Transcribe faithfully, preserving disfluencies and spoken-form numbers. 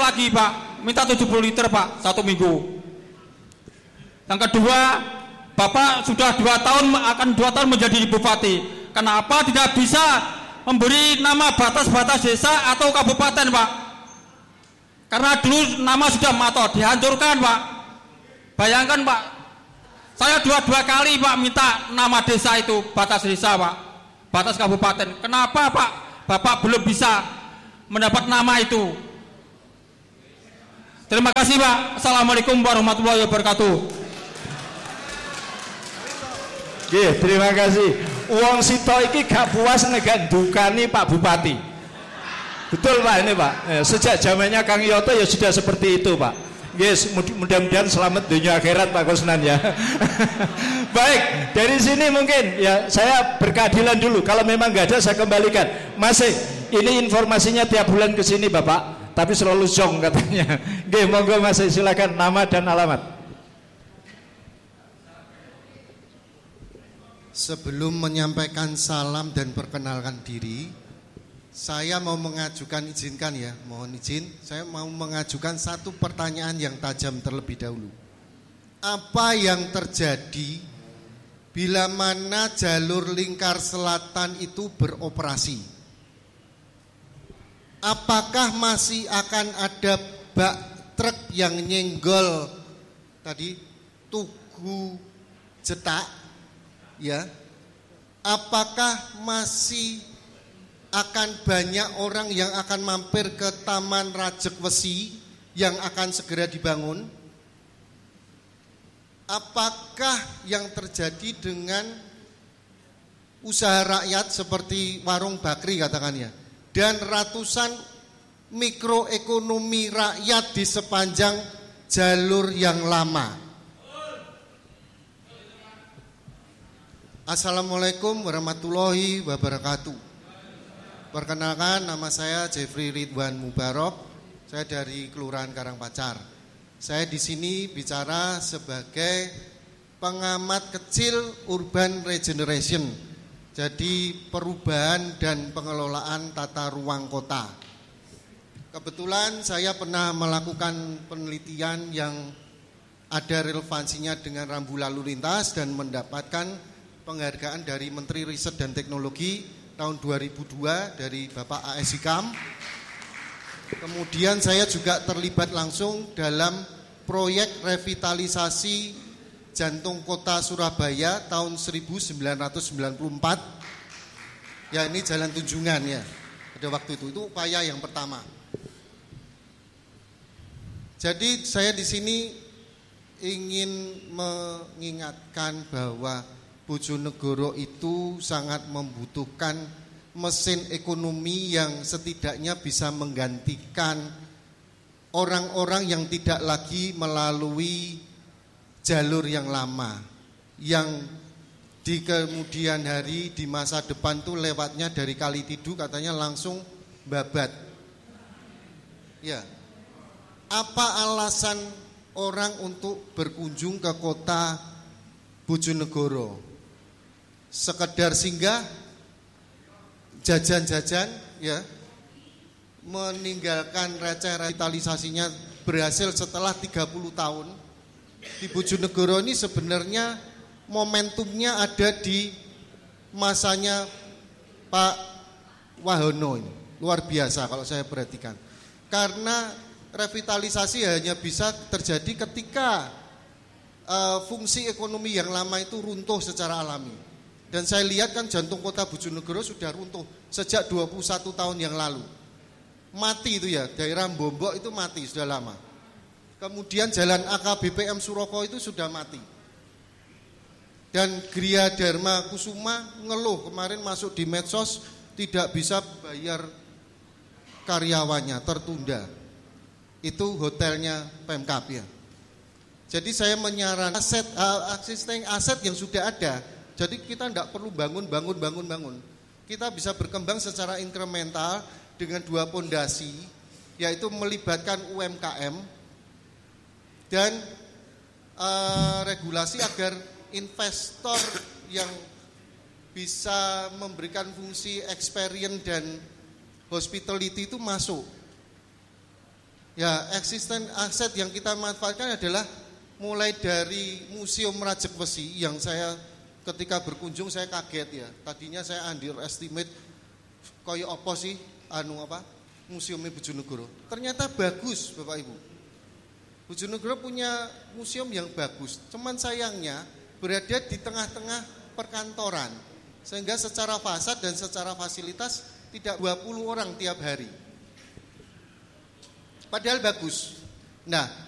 lagi Pak, minta tujuh puluh liter Pak, satu minggu. Yang kedua, Bapak sudah dua tahun, akan dua tahun menjadi bupati. Kenapa tidak bisa memberi nama batas-batas desa atau kabupaten Pak? Karena dulu nama sudah matot, dihancurkan Pak. Bayangkan Pak, saya dua-dua kali Pak minta nama desa itu, batas desa Pak, batas kabupaten. Kenapa Pak, Bapak belum bisa mendapat nama itu? Terima kasih Pak. Assalamualaikum warahmatullahi wabarakatuh. Nggih, terima kasih. Wong sito iki gak puas nek dukani Pak Bupati. Betul Pak ini Pak. Eh, sejak zamannya Kang Yoto ya sudah seperti itu Pak. Yes, mudah-mudahan selamat dunia akhirat Pak Kusnan ya. Baik, dari sini mungkin ya saya berkeadilan dulu. Kalau memang nggak ada saya kembalikan. Masih, ini informasinya tiap bulan ke sini Bapak, tapi selalu zong katanya. Oke, monggo Masih silakan nama dan alamat. Sebelum menyampaikan salam dan perkenalkan diri, saya mau mengajukan, izinkan ya, mohon izin, saya mau mengajukan satu pertanyaan yang tajam terlebih dahulu. Apa yang terjadi bila mana jalur lingkar selatan itu beroperasi? Apakah masih akan ada bak truk yang nyenggol tadi Tugu Jetak? Ya, apakah masih akan banyak orang yang akan mampir ke Taman Rajek Wesi yang akan segera dibangun? Apakah yang terjadi dengan usaha rakyat seperti warung bakri katakannya, dan ratusan mikroekonomi rakyat di sepanjang jalur yang lama? Assalamualaikum warahmatullahi wabarakatuh. Perkenalkan, nama saya Jeffrey Ridwan Mubarok. Saya dari Kelurahan Karangpacar. Saya di sini bicara sebagai pengamat kecil urban regeneration. Jadi perubahan dan pengelolaan tata ruang kota. Kebetulan saya pernah melakukan penelitian yang ada relevansinya dengan rambu lalu lintas dan mendapatkan penghargaan dari Menteri Riset dan Teknologi tahun dua ribu dua dari Bapak A S Hikam. Kemudian saya juga terlibat langsung dalam proyek revitalisasi jantung kota Surabaya tahun seribu sembilan ratus sembilan puluh empat. Ya, ini Jalan Tunjungan ya. Pada waktu itu itu upaya yang pertama. Jadi saya di sini ingin mengingatkan bahwa Bojonegoro itu sangat membutuhkan mesin ekonomi yang setidaknya bisa menggantikan orang-orang yang tidak lagi melalui jalur yang lama, yang di kemudian hari di masa depan tuh lewatnya dari Kali Tidu katanya langsung babat. Ya, apa alasan orang untuk berkunjung ke kota Bojonegoro? Sekedar singgah, jajan-jajan, ya, meninggalkan receh revitalisasinya berhasil setelah tiga puluh tahun. Di Bojonegoro ini sebenarnya momentumnya ada di masanya Pak Wahono ini. Luar biasa kalau saya perhatikan. Karena revitalisasi hanya bisa terjadi ketika uh, fungsi ekonomi yang lama itu runtuh secara alami. Dan saya lihat kan jantung kota Bojonegoro sudah runtuh sejak dua puluh satu tahun yang lalu. Mati itu ya, daerah Bombok itu mati sudah lama. Kemudian jalan A K B P M Suroko itu sudah mati. Dan Gria Dharma Kusuma ngeluh kemarin masuk di medsos tidak bisa bayar karyawannya, tertunda. Itu hotelnya Pemkab ya. Jadi saya menyarankan aset, uh, existing aset yang sudah ada. Jadi kita tidak perlu bangun, bangun, bangun, bangun. Kita bisa berkembang secara inkremental dengan dua pondasi, yaitu melibatkan U M K M dan uh, regulasi agar investor yang bisa memberikan fungsi experience dan hospitality itu masuk. Ya, eksisten aset yang kita manfaatkan adalah mulai dari Museum Rajek Wesi yang saya ketika berkunjung saya kaget ya. Tadinya saya underestimate koyo apa sih anu apa Museumnya Bojonegoro. Ternyata bagus Bapak Ibu. Bojonegoro punya museum yang bagus. Cuman sayangnya berada di tengah-tengah perkantoran. Sehingga secara fasad dan secara fasilitas tidak dua puluh orang tiap hari. Padahal bagus. Nah,